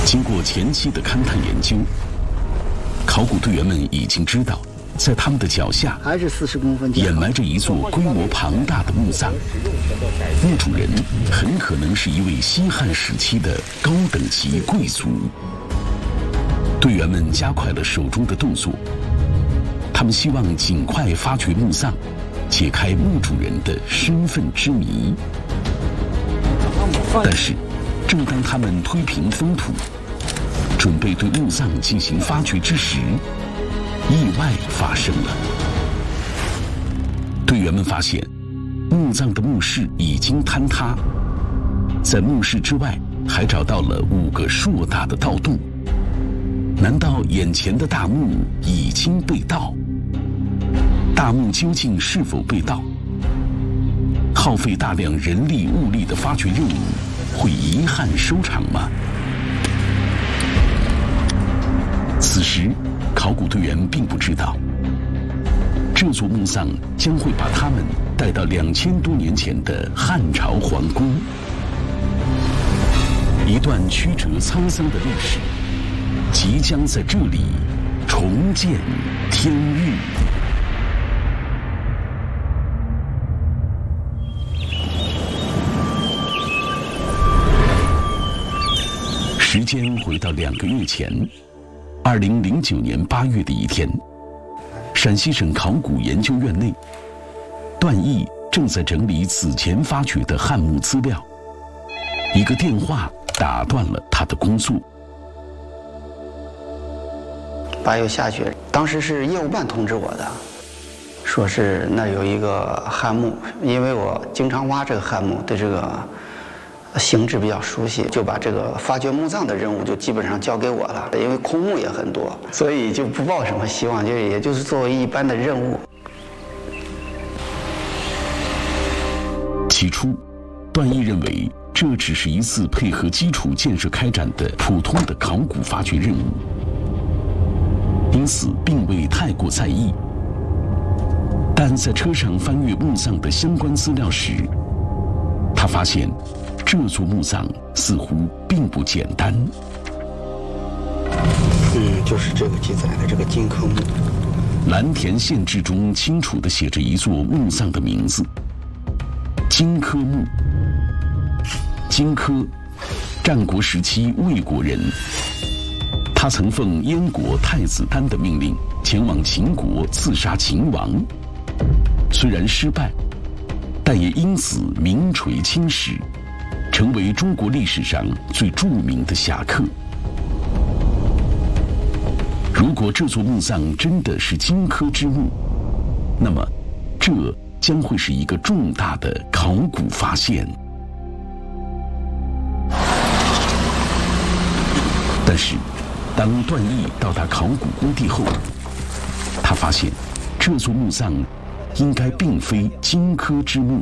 经过前期的勘探研究，考古队员们已经知道，在他们的脚下还是40公分， 掩埋着一座规模庞大的墓葬，墓主人很可能是一位西汉时期的高等级贵族。队员们加快了手中的动作，他们希望尽快发掘墓葬，解开墓主人的身份之谜。但是，正当他们推平封土，准备对墓葬进行发掘之时，意外发生了。队员们发现，墓葬的墓室已经坍塌，在墓室之外还找到了5个硕大的盗洞。难道眼前的大墓已经被盗？大墓究竟是否被盗？耗费大量人力物力的发掘任务会遗憾收场吗？此时，考古队员并不知道，这座墓葬将会把他们带到2000多年前的汉朝皇宫，一段曲折沧桑的历史即将在这里重见天日。时间回到2个月前，2009年8月的一天，陕西省考古研究院内，段毅正在整理此前发掘的汉墓资料，一个电话打断了他的工作。 8月下旬，当时是业务办通知我的，说是那有一个汉墓，因为我经常挖这个汉墓，对这个形制比较熟悉，就把这个发掘墓葬的任务就基本上交给我了。因为空墓也很多，所以就不抱什么希望，也就是作为一般的任务。 起初，段毅认为这只是一次配合基础建设开展的普通的考古发掘任务，因此并未太过在意。但在车上翻阅墓葬的相关资料时，他发现这座墓葬似乎并不简单。 就是这个记载的这个荆轲墓。 蓝田县志中清楚地写着一座墓葬的名字：荆轲墓。荆轲，战国时期魏国人，他曾奉燕国太子丹的命令前往秦国刺杀秦王，虽然失败，但也因此名垂青史，成为中国历史上最著名的侠客。如果这座墓葬真的是荆轲之墓，那么这将会是一个重大的考古发现。但是，当段毅到达考古工地后，他发现这座墓葬应该并非荆轲之墓，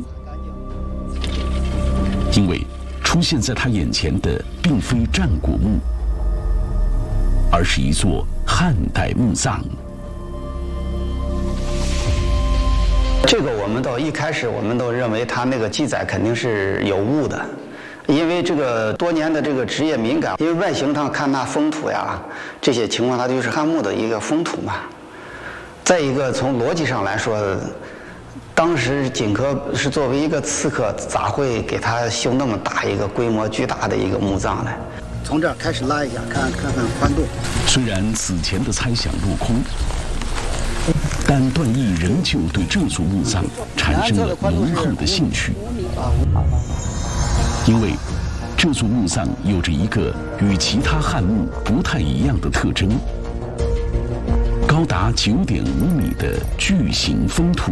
因为出现在他眼前的并非战国墓，而是一座汉代墓葬。 这个我们到一开始我们都认为他那个记载肯定是有误的，因为这个多年的这个职业敏感，因为外形上看那封土呀这些情况，它就是汉墓的一个封土嘛。再一个从逻辑上来说，当时荆轲是作为一个刺客，咋会给他修那么大一个规模巨大的一个墓葬呢？从这儿开始拉一下，看看宽度。 虽然此前的猜想落空，但段毅仍旧对这座墓葬产生了浓厚的兴趣，因为这座墓葬有着一个与其他汉墓不太一样的特征：高达9.5米的巨型封土。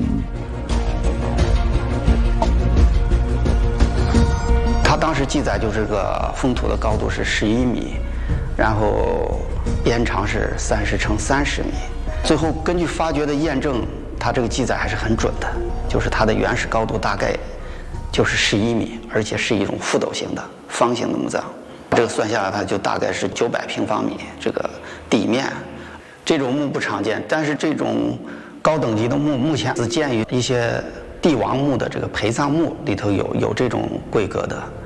他当时记载就是这个封土的高度是11米，然后延长是30乘30米。最后根据发掘的验证，他这个记载还是很准的，就是它的原始高度大概就是11米，而且是一种覆斗形的方形的墓葬。这个算下来，它就大概是900平方米这个地面。这种墓不常见，但是这种高等级的墓目前只见于一些帝王墓的这个陪葬墓里头有这种规格的。